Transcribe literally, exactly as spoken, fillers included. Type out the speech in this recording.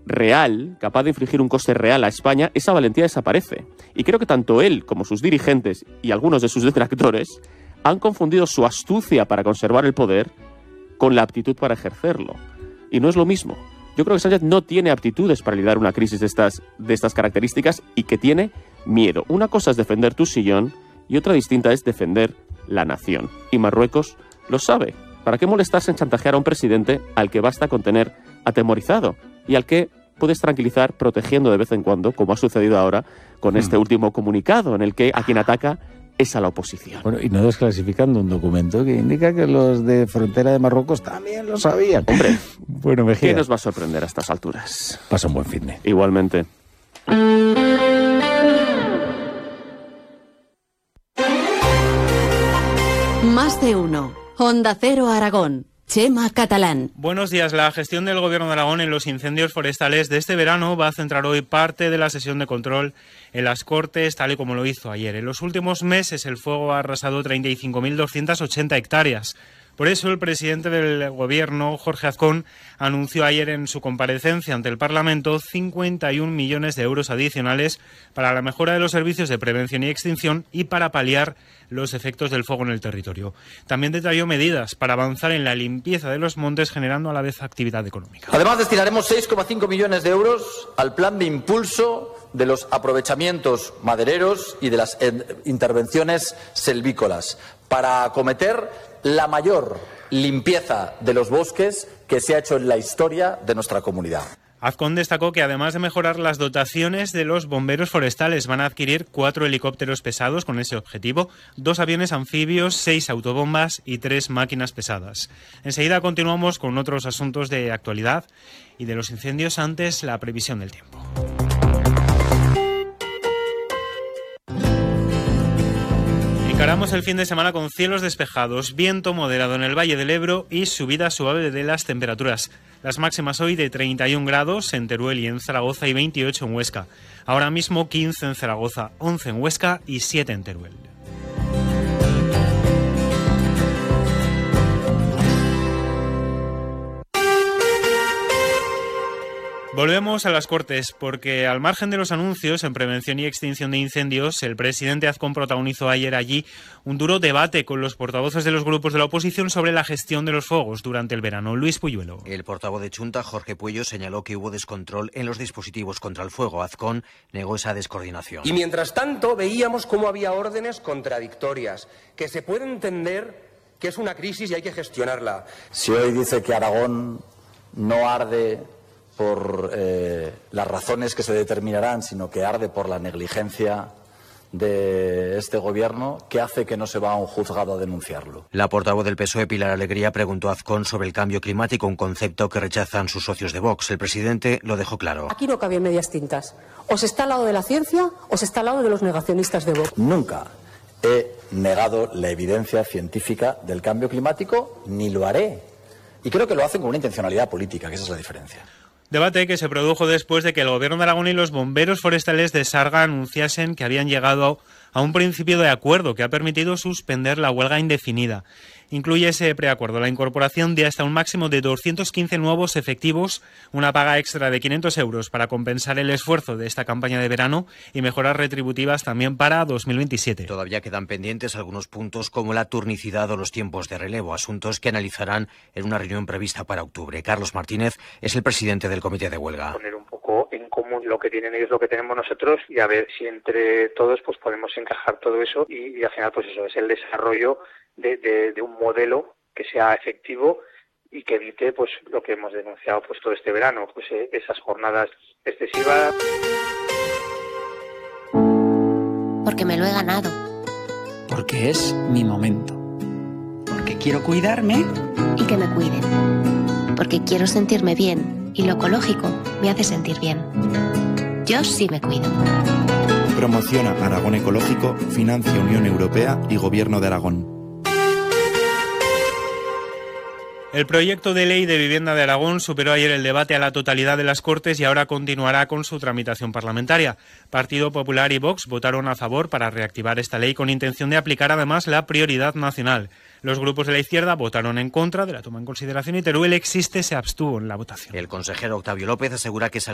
real, capaz de infligir un coste real a España, esa valentía desaparece. Y creo que tanto él como sus dirigentes y algunos de sus detractores han confundido su astucia para conservar el poder con la aptitud para ejercerlo. Y no es lo mismo. Yo creo que Sánchez no tiene aptitudes para lidiar una crisis de estas, de estas características y que tiene miedo. Una cosa es defender tu sillón y otra distinta es defender la nación. Y Marruecos lo sabe. ¿Para qué molestarse en chantajear a un presidente al que basta con tener atemorizado y al que puedes tranquilizar protegiendo de vez en cuando, como ha sucedido ahora con este último comunicado en el que a quien ataca es a la oposición? Bueno, y no desclasificando un documento que indica que los de frontera de Marruecos también lo sabían. Hombre, bueno, Mejía, ¿qué nos va a sorprender a estas alturas? Pasa un buen fin de. Igualmente. Más de uno. Onda Cero Aragón. Chema Catalán. Buenos días. La gestión del Gobierno de Aragón en los incendios forestales de este verano va a centrar hoy parte de la sesión de control en las Cortes, tal y como lo hizo ayer. En los últimos meses el fuego ha arrasado treinta y cinco mil doscientas ochenta hectáreas. Por eso el presidente del Gobierno, Jorge Azcón, anunció ayer en su comparecencia ante el Parlamento cincuenta y un millones de euros adicionales para la mejora de los servicios de prevención y extinción y para paliar los efectos del fuego en el territorio. También detalló medidas para avanzar en la limpieza de los montes, generando a la vez actividad económica. Además, destinaremos seis coma cinco millones de euros al plan de impulso de los aprovechamientos madereros y de las intervenciones selvícolas para acometer la mayor limpieza de los bosques que se ha hecho en la historia de nuestra comunidad. Azcón destacó que además de mejorar las dotaciones de los bomberos forestales, van a adquirir cuatro helicópteros pesados con ese objetivo, dos aviones anfibios, seis autobombas y tres máquinas pesadas. Enseguida continuamos con otros asuntos de actualidad y de los incendios, antes la previsión del tiempo. Encaramos el fin de semana con cielos despejados, viento moderado en el Valle del Ebro y subida suave de las temperaturas. Las máximas hoy de treinta y un grados en Teruel y en Zaragoza y veintiocho en Huesca. Ahora mismo quince en Zaragoza, once en Huesca y siete en Teruel. Volvemos a las Cortes, porque al margen de los anuncios en prevención y extinción de incendios, el presidente Azcón protagonizó ayer allí un duro debate con los portavoces de los grupos de la oposición sobre la gestión de los fuegos durante el verano. Luis Puyuelo. El portavoz de Chunta, Jorge Puello, señaló que hubo descontrol en los dispositivos contra el fuego. Azcón negó esa descoordinación. Y mientras tanto veíamos cómo había órdenes contradictorias, que se puede entender que es una crisis y hay que gestionarla. Si hoy dice que Aragón no arde por eh, las razones que se determinarán, sino que arde por la negligencia de este gobierno, ¿qué hace que no se va a un juzgado a denunciarlo? La portavoz del P S O E, Pilar Alegría, preguntó a Azcón sobre el cambio climático, un concepto que rechazan sus socios de Vox. El presidente lo dejó claro. Aquí no cabían medias tintas. O se está al lado de la ciencia o se está al lado de los negacionistas de Vox. Nunca he negado la evidencia científica del cambio climático, ni lo haré. Y creo que lo hacen con una intencionalidad política, que esa es la diferencia. Debate que se produjo después de que el Gobierno de Aragón y los bomberos forestales de Sarga anunciasen que habían llegado a un principio de acuerdo que ha permitido suspender la huelga indefinida. Incluye ese preacuerdo la incorporación de hasta un máximo de doscientos quince nuevos efectivos, una paga extra de quinientos euros para compensar el esfuerzo de esta campaña de verano y mejoras retributivas también para dos mil veintisiete. Todavía quedan pendientes algunos puntos como la turnicidad o los tiempos de relevo, asuntos que analizarán en una reunión prevista para octubre. Carlos Martínez es el presidente del comité de huelga. Poner un poco en común lo que tienen ellos, lo que tenemos nosotros, y a ver si entre todos pues podemos encajar todo eso y, y al final pues eso es el desarrollo De, de, de un modelo que sea efectivo y que evite pues lo que hemos denunciado pues todo este verano, pues eh, esas jornadas excesivas. Porque me lo he ganado. Porque es mi momento. Porque quiero cuidarme y que me cuiden. Porque quiero sentirme bien y lo ecológico me hace sentir bien. Yo sí me cuido. Promociona Aragón Ecológico, financia Unión Europea y Gobierno de Aragón. El proyecto de ley de vivienda de Aragón superó ayer el debate a la totalidad de las Cortes y ahora continuará con su tramitación parlamentaria. Partido Popular y Vox votaron a favor para reactivar esta ley con intención de aplicar además la prioridad nacional. Los grupos de la izquierda votaron en contra de la toma en consideración y Teruel Existe se abstuvo en la votación. El consejero Octavio López asegura que esa